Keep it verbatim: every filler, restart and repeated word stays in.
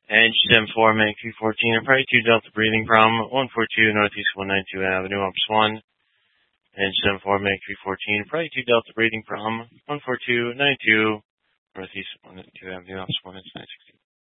Edge seven four, Meg three fourteen, and probably two Delta breathing problem, one four two Northeast one ninety-two Avenue, Ups one. Edge seven four, Meg three fourteen, probably two Delta breathing problem, one four two ninety-two Northeast one ninety-two Avenue, Ups one, it's nine sixteen.